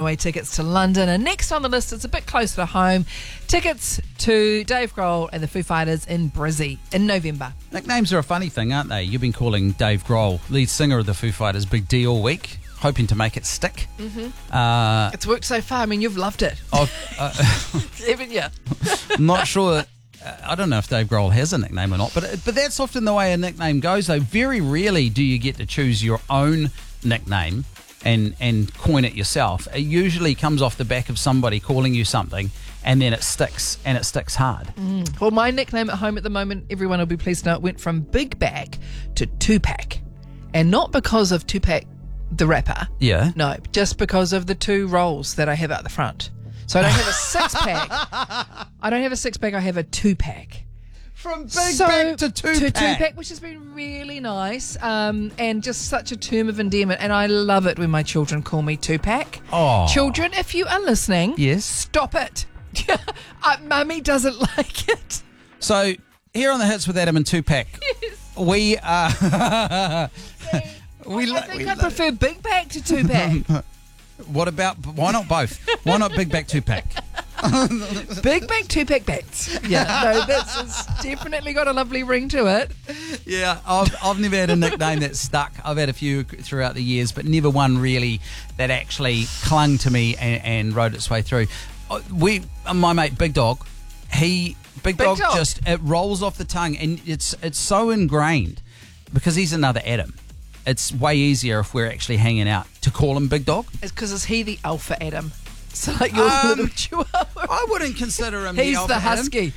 away tickets to London. And next on the list, it's a bit closer to home, tickets to Dave Grohl and the Foo Fighters in Brizzy in November. Nicknames are a funny thing, aren't they? You've been calling Dave Grohl, lead singer of the Foo Fighters, Big D all week, hoping to make it stick. Mm-hmm. It's worked so far. I mean, you've loved it. Haven't you? I'm not sure. I don't know if Dave Grohl has a nickname or not, but that's often the way a nickname goes, though. Very rarely do you get to choose your own nickname and coin it yourself. It usually comes off the back of somebody calling you something, and then it sticks, and it sticks hard. Well, my nickname at home at the moment, everyone will be pleased to know, it went from Big Back to Tupac. And not because of Tupac the rapper. Yeah. No, just because of the two rolls that I have out the front. So I don't have a six-pack. I don't have a six-pack, I have a two-pack. From Big Back to Tupac. Which has been really nice, and just such a term of endearment. And I love it when my children call me Tupac. Oh. Children, if you are listening, yes, stop it. Mummy doesn't like it. So here on the Hits with Adam and Tupac, Yes. we are. I think I prefer Big Back to Tupac. What about? Why not both? Why not Big Back Tupac? Big Back Tupac Bats. Yeah, no, that's definitely got a lovely ring to it. Yeah, I've never had a nickname that stuck. I've had a few throughout the years, but never one really that actually clung to me and rode its way through. My mate Big Dog, Big Dog just, it rolls off the tongue, and it's so ingrained because he's another Adam. It's way easier if we're actually hanging out to call him Big Dog. It's because is he the alpha Adam? So like you're the little chihuahua. I wouldn't consider him He's the alpha the husky.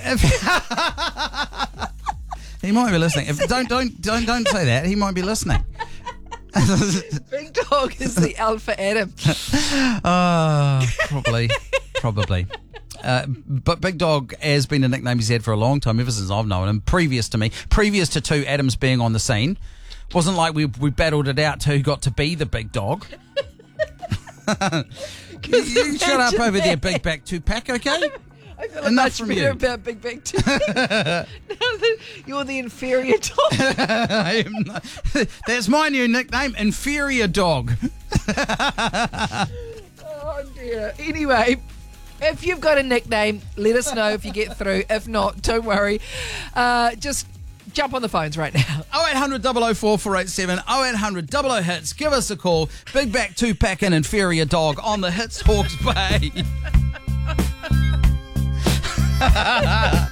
He might be listening. Don't say that. He might be listening. Big Dog is the alpha Adam. Probably. But Big Dog has been a nickname he's had for a long time, ever since I've known him. Previous to two Adams being on the scene. Wasn't like we battled it out to who got to be the Big Dog. You shut up over there, Big Back Tupac, okay? I feel much better about Big Back Tupac. You're the inferior dog. I am not. That's my new nickname, Inferior Dog. Oh dear. Anyway, if you've got a nickname, let us know if you get through. If not, don't worry. Just jump on the phones right now. 0800 004 487 0800 00 hits. Give us a call. Big Back Tupac and Inferior Dog on the Hits Hawke's Bay.